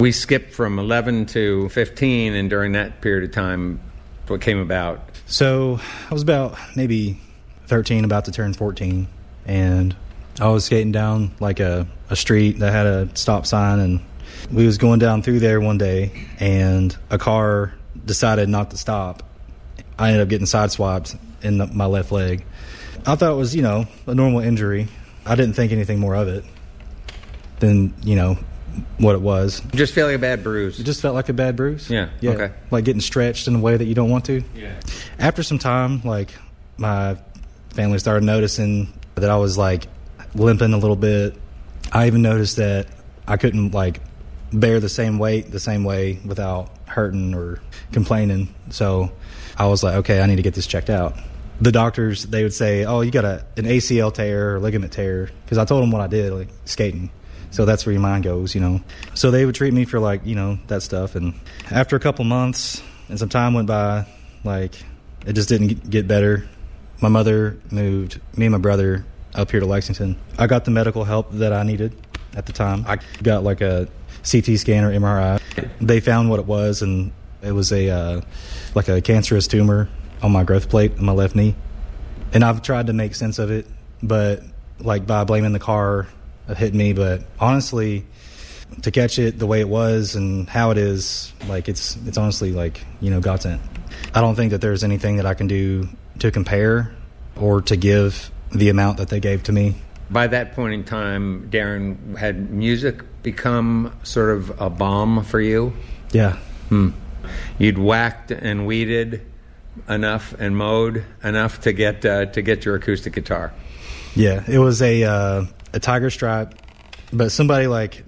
We skipped from 11 to 15, and during that period of time, what came about? So I was about maybe 13, about to turn 14, and I was skating down like a street that had a stop sign, and we was going down through there one day, and a car decided not to stop. I ended up getting sideswiped in my left leg. I thought it was, a normal injury. I didn't think anything more of it than, what it was. Just feeling a bad bruise. It just felt like a bad bruise. Yeah. Okay. Like getting stretched in a way that you don't want to. Yeah. After some time, my family started noticing that I was limping a little bit. I even noticed that I couldn't bear the same weight the same way without hurting or complaining. So I was like, okay, I need to get this checked out. The doctors, they would say, oh, you got an ACL tear or ligament tear, because I told them what I did, skating. So that's where your mind goes, So they would treat me for that stuff. And after a couple months and some time went by, it just didn't get better. My mother moved me and my brother up here to Lexington. I got the medical help that I needed at the time. I got a CT scan or MRI. They found what it was, and it was a cancerous tumor on my growth plate on my left knee. And I've tried to make sense of it, but by blaming the car that hit me. But honestly, to catch it the way it was and how it is, it's honestly God sent. I don't think that there's anything that I can do to compare or to give the amount that they gave to me. By that point in time, Darren, had music become sort of a balm for you? Yeah. You'd whacked and weeded enough and mowed enough to get your acoustic guitar. Yeah, it was a Tiger Stripe, but somebody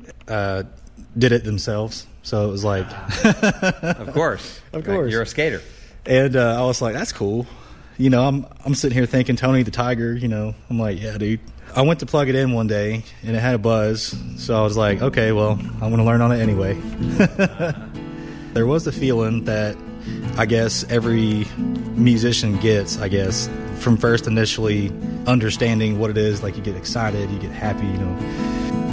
did it themselves. So it was of course, right? You're a skater, and I was like, that's cool. I'm sitting here thinking Tony the Tiger. I'm like, yeah, dude. I went to plug it in one day, and it had a buzz. So I was like, okay, well, I'm going to learn on it anyway. There was the feeling that I guess every musician gets, from first initially understanding what it is. You get excited, you get happy,